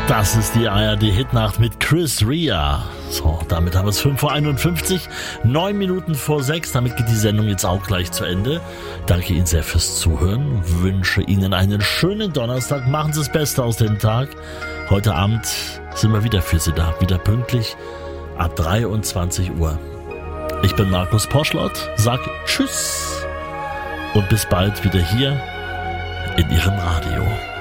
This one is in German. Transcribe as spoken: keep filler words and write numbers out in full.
Das ist die A R D-Hitnacht mit Chris Rea. So, damit haben wir es fünf Uhr einundfünfzig, neun Minuten vor sechs. Damit geht die Sendung jetzt auch gleich zu Ende. Danke Ihnen sehr fürs Zuhören. Wünsche Ihnen einen schönen Donnerstag. Machen Sie das Beste aus dem Tag. Heute Abend sind wir wieder für Sie da. Wieder pünktlich ab dreiundzwanzig Uhr. Ich bin Markus Poschlott. Sag Tschüss. Und bis bald wieder hier in Ihrem Radio.